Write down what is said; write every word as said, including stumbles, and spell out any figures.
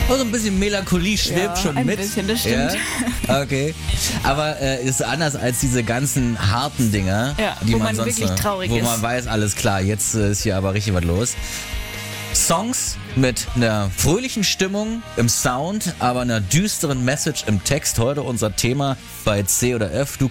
Oh, so ein bisschen Melancholie schwebt Ja, schon ein mit. bisschen, das stimmt. Ja? Okay. Aber äh, ist anders als diese ganzen harten Dinger, Ja, die wo man man sonst wirklich noch- traurig wo ist. man weiß, alles klar, jetzt äh, ist hier aber richtig was los. Songs mit einer fröhlichen Stimmung im Sound, aber einer düsteren Message im Text. Heute unser Thema bei C oder F. Du